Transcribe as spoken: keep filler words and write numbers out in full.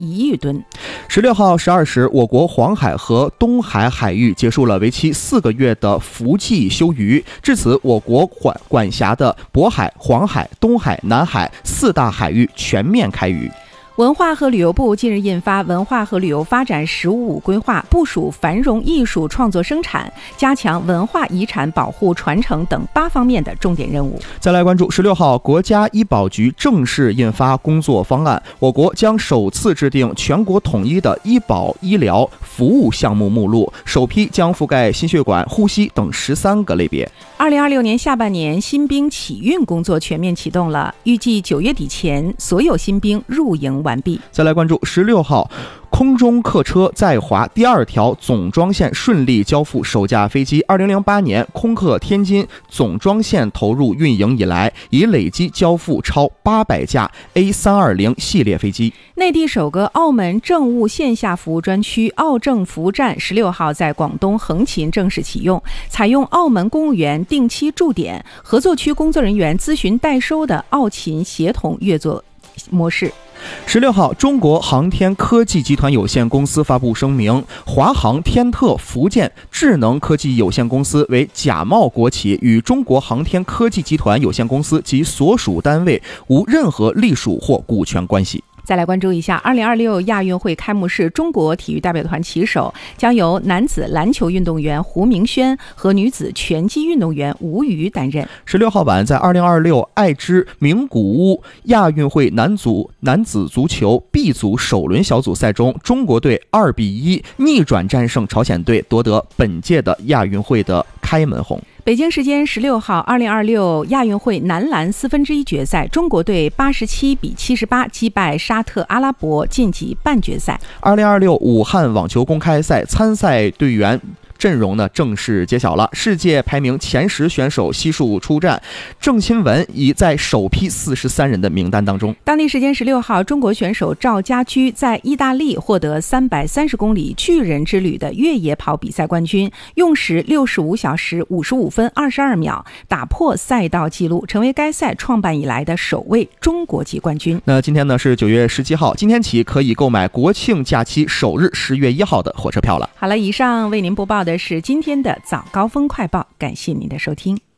一亿吨。 十六号十二时，我国黄海和东海海域结束了为期四个月的伏季休渔，至此，我国管管辖的渤海、黄海、东海、南海四大海域全面开渔。 文化和旅游部近日印发《文化和旅游发展“十五五”规划》，部署繁荣艺术创作生产、加强文化遗产保护传承等八方面的重点任务。 再来关注十六号，国家医保局正式印发工作方案，我国将首次制定全国统一的医保医疗服务项目目录，首批将覆盖心血管、呼吸等十三个类别。 二零二六年下半年，新兵启运工作全面启动了，预计九月底前，所有新兵入营完毕。 再来关注十六号，空中客车在华第二条总装线顺利交付首架飞机。二零零八年空客天津总装线投入运营以来，已累计交付超八百架 A 三二零 系列飞机。 内地首个澳门政务线下服务专区澳政服务站十六号在广东横琴正式启用，采用澳门公务员定期驻点、合作区工作人员咨询代收的澳琴协同运作模式。 十六号，中国航天科技集团有限公司发布声明，华航天特福建智能科技有限公司为假冒国企，与中国航天科技集团有限公司及所属单位无任何隶属或股权关系。 再来关注一下二零二六亚运会开幕式，中国体育代表团旗手将由男子篮球运动员胡明轩和女子拳击运动员吴瑜担任。 十六号晚，在二零二六爱知名古屋亚运会男足男子足球 B 组首轮小组赛中，中国队二比一逆转战胜朝鲜队，夺得本届的亚运会的开门红。 北京时间十六号，二零二六亚运会男篮四分之一决赛，中国队八十七比七十八击败沙特阿拉伯，晋级半决赛。 二零二六武汉网球公开赛参赛队员阵容呢正式揭晓了，世界排名前十选手悉数出战，郑钦文已在首批四十三人的名单当中。 当地时间十六号，中国选手赵家驹在意大利获得三百三十公里巨人之旅的越野跑比赛冠军，用时六十五小时五十五分二十二秒，打破赛道纪录，成为该赛创办以来的首位中国籍冠军。 那今天呢是九月十七号，今天起可以购买国庆假期首日十月一号的火车票了。 好了，以上为您播报的是今天的早高峰快报，感谢您的收听。